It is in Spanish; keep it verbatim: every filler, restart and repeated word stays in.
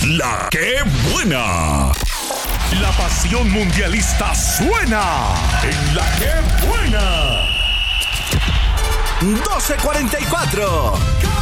La que buena. La pasión mundialista suena en La que buena. doce cuarenta y cuatro.